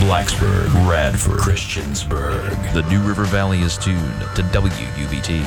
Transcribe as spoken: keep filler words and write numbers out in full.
Blacksburg, Radford, Christiansburg. The New River Valley is tuned to W U B T.